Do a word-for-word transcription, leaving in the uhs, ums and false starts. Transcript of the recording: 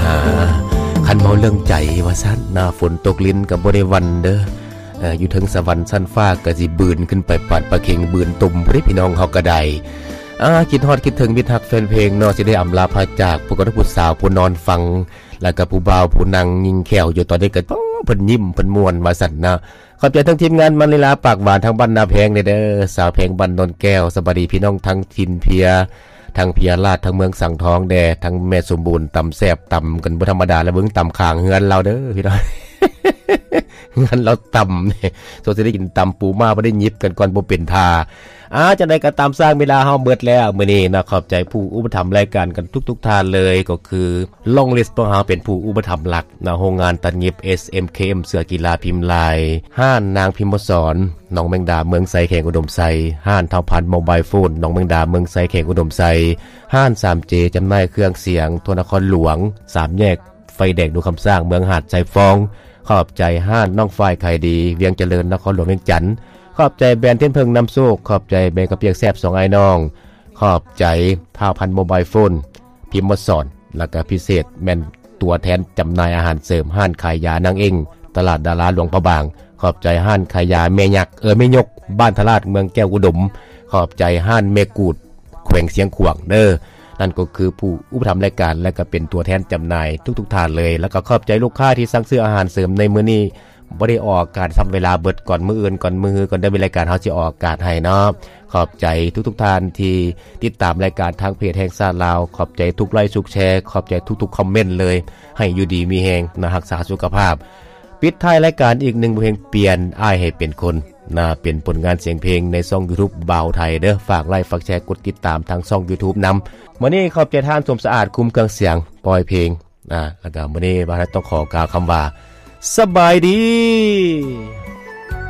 หาคันเมาเรื่องใจว่าซั่นหน้าฝนตกลิ้นก็บ่ได้วันเด้อเอ่ออยู่ถึงสวรรค์ชั้นฟ้าก็สิบืนขึ้นไปปาดปะเข็งบืนตุ่มพุ่นพี่น้องเฮาก็ได้อ่าคิดฮอดคิดถึงมิตรฮักแฟนเพลงเนาะสิได้อำลาพาจากผู้ก็ผู้สาวผู้นอนฟังแล้วก็ผู้บ่าวผู้นั่งยิงแขวอยู่ตอนนี้ก็เพิ่นยิ้มเพิ่นม่วนว่าซั่นนะขอบใจทั้งทีมงานมันลีลาปากหวานทั้งบ้านนาแพงเด้อสาวแพงบ้านนนแก้วสวัสดีพี่น้องทั้งทินเพียทั้งเพียราชทั้งเมืองสังทองแดทั้งแม่สมบูรณ์ตำแซ่บตำกันบ่ธรรมดาแล้วเบิ่งตำข้างเฮือนเราเด้อพี่น้องเฮือนเราตำนี่โซสิได้กินตำปูมาบ่ได้ยิบกันก่อนบ่เป็นท่าอ่าจังได๋ก็ตามสร้างเวลาเฮาเบิดแล้วมื้อนี้นะขอบใจผู้อุปถัมภ์รายการกันทุกๆท่านเลยก็คือลองลิสต์ของเฮาเป็นผู้อุปถัมภ์หลักณโรงงานตัดเย็บ เอส เอ็ม เค เอ็ม เสื้อกีฬาพิมพ์ลายห้านนางพิมพ์สอนน้องแมงดาเมืองไสแขงอุดมไซห้านเท่าพันโมบายโฟนน้องแมงดาเมืองไสแขงอุดมไซห้าน ทรีเจ จำหน่ายเครื่องเสียงโทนครหลวงสามแยกไฟแดงดูคำสร้างเมืองหาดใจฟองขอบใจห้านน้องฝ่ายไข่ดีเวียงเจริญนครหลวงเวียงจันทน์ขอบใจแบรนด์เทียนเพิงน้ำโซกขอบใจแบรนด์กระเปียกแซบสองไอ้น้องขอบใจท่าพันโมบายโฟนพิมพ์มาสอนแล้วก็พิเศษแม่นตัวแทนจำหน่ายอาหารเสริมห้านขายยานางเองตลาดดาราหลวงพระบางขอบใจห้านขายยาแม่ยักเออแม่ยกบ้านทลาดเมืองแก้วอุดมขอบใจห้านเมกูดแขวงเสียงขวางเด้อนั่นก็คือผู้อุปถัมภ์รายการและก็เป็นตัวแทนจำหน่ายทุกๆท่านเลยแล้วก็ขอบใจลูกค้าที่สั่งซื้ออาหารเสริมในมื้อนี้บ่ได้ออกอากาศทำเวลาเบิดก่อนมื้ออื่นก่อนมื้อก่อนได้มีรายการเฮาสิออกอากาศให้เนาะขอบใจทุกๆท่านที่ติดตามรายการทางเพจแห่งชาติลาวขอบใจทุกไลค์ทุกแชร์ขอบใจทุกๆคอมเมนต์เลยให้อยู่ดีมีแฮงนะรักษาสุขภาพปิดท้ายรายการอีกหนึ่งเพลงเปลี่ยนอ้ายให้เป็นคนนะเป็นผลงานเสียงเพลงในช่อง YouTube บ่าวไทยเด้อฝากไลค์ฝากแชร์กดติดตามทางช่อง YouTube นำมื้อนี้ขอบใจท่านสมสะอาดคุมเครื่องเสียงปล่อยเพลงอ่าแล้วก็มื้อนี้บ่าวต้องขอกล่าวคำว่าสบายดี